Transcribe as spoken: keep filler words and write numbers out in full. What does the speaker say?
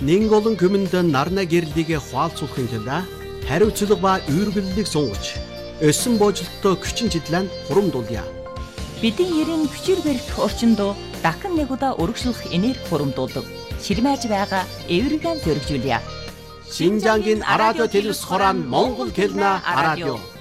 Нэн олон күмэнд нарна гэрлийг хуалцуулахын тулд хариуцлага ба үүргэллийг сунгаж, өсөн боожлолттой хүчин чиглэн хурамдуулъя. Бидний ерэн хүчээр барих орчинд дахин нэг удаа өргөжлөх энерги хурамдуулдаг. Ширмэж байгаа эвэргэн зөргижүүлье. Шинжангийн радио телевиз хорон Монгол хэлний радио.